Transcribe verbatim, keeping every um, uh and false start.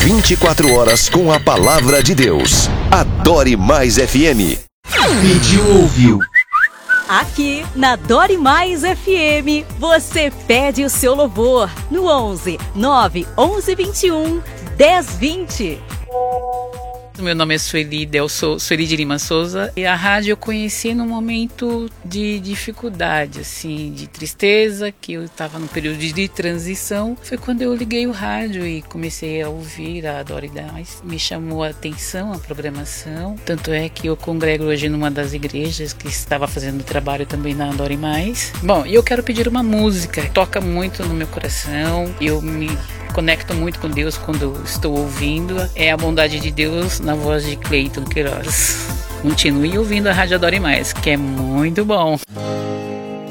vinte e quatro horas com a palavra de Deus. Adore Mais F M. Pediu, ouviu. Aqui na Adore Mais F M, você pede o seu louvor no onze nove onze vinte e um dez vinte. Meu nome é Sueli Delso, Sueli de Lima Souza, e a rádio eu conheci num momento de dificuldade, assim, de tristeza, que eu estava num período de transição. Foi quando eu liguei o rádio e comecei a ouvir a Adore Mais. Me chamou a atenção a programação, tanto é que eu congrego hoje numa das igrejas que estava fazendo trabalho também na Adore Mais. Bom, e eu quero pedir uma música, toca muito no meu coração, eu me conecto muito com Deus quando eu estou ouvindo. É a bondade de Deus na voz de Cleiton Queiroz. Continue ouvindo a Rádio Adore Mais, que é muito bom.